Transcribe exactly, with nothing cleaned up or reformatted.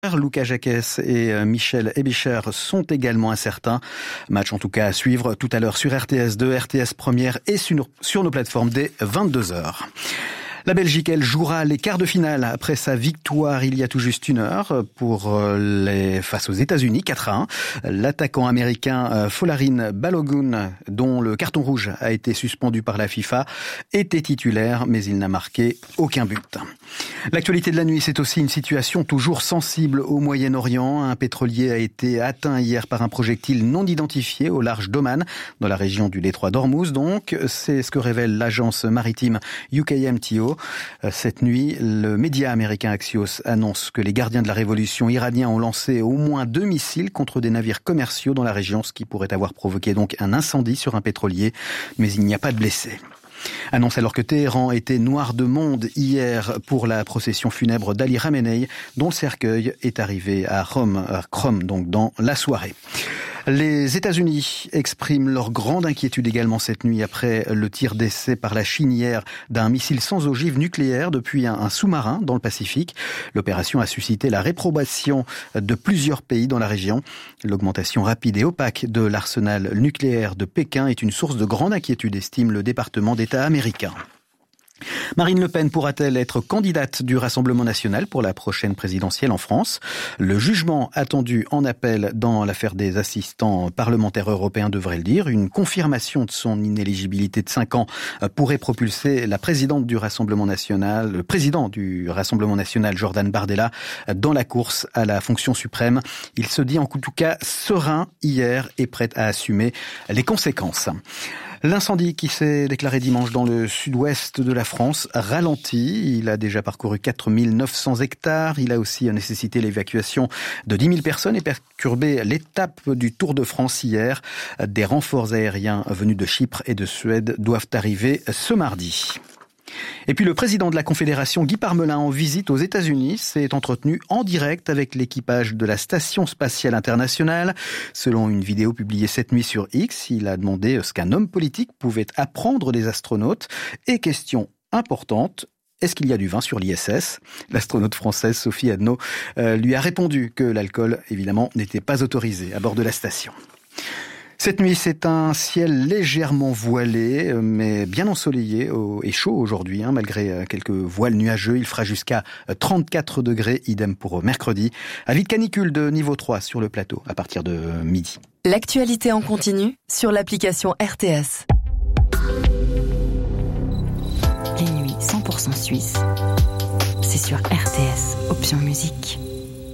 Lucas Jacques et Michel Ebicher sont également incertains. Match en tout cas à suivre tout à l'heure sur R T S deux, R T S Première et sur, sur nos plateformes dès vingt-deux heures. La Belgique, elle, jouera les quarts de finale après sa victoire il y a tout juste une heure pour les face aux États-Unis, quatre à un. L'attaquant américain Folarin Balogun, dont le carton rouge a été suspendu par la FIFA, était titulaire, mais il n'a marqué aucun but. L'actualité de la nuit, c'est aussi une situation toujours sensible au Moyen-Orient. Un pétrolier a été atteint hier par un projectile non identifié au large d'Oman, dans la région du détroit d'Ormuz. Donc, c'est ce que révèle l'agence maritime U K M T O. Cette nuit, le média américain Axios annonce que les gardiens de la révolution iraniens ont lancé au moins deux missiles contre des navires commerciaux dans la région, ce qui pourrait avoir provoqué donc un incendie sur un pétrolier, mais il n'y a pas de blessés. Annonce alors que Téhéran était noir de monde hier pour la procession funèbre d'Ali Khamenei, dont le cercueil est arrivé à Rome, à Qom, donc dans la soirée. Les États-Unis expriment leur grande inquiétude également cette nuit après le tir d'essai par la Chine hier d'un missile sans ogive nucléaire depuis un, un sous-marin dans le Pacifique. L'opération a suscité la réprobation de plusieurs pays dans la région. L'augmentation rapide et opaque de l'arsenal nucléaire de Pékin est une source de grande inquiétude, estime le département d'État américain. Marine Le Pen pourra-t-elle être candidate du Rassemblement national pour la prochaine présidentielle en France ? Le jugement attendu en appel dans l'affaire des assistants parlementaires européens devrait le dire. Une confirmation de son inéligibilité de cinq ans pourrait propulser la présidente du Rassemblement national, le président du Rassemblement national, Jordan Bardella, dans la course à la fonction suprême. Il se dit en tout cas serein hier et prêt à assumer les conséquences. L'incendie qui s'est déclaré dimanche dans le sud-ouest de la France ralentit. Il a déjà parcouru quatre mille neuf cents hectares. Il a aussi nécessité l'évacuation de dix mille personnes et perturbé l'étape du Tour de France hier. Des renforts aériens venus de Chypre et de Suède doivent arriver ce mardi. Et puis le président de la Confédération, Guy Parmelin, en visite aux États-Unis, s'est entretenu en direct avec l'équipage de la Station spatiale internationale. Selon une vidéo publiée cette nuit sur X, il a demandé ce qu'un homme politique pouvait apprendre des astronautes. Et question importante, est-ce qu'il y a du vin sur l'I S S ? L'astronaute française Sophie Adno euh, lui a répondu que l'alcool, évidemment, n'était pas autorisé à bord de la station. Cette nuit, c'est un ciel légèrement voilé, mais bien ensoleillé et chaud aujourd'hui, hein, malgré quelques voiles nuageux. Il fera jusqu'à trente-quatre degrés, idem pour mercredi. Avis de canicule de niveau trois sur le plateau à partir de midi. L'actualité en continu sur l'application R T S. Les nuits cent pour cent suisses, c'est sur R T S, option musique.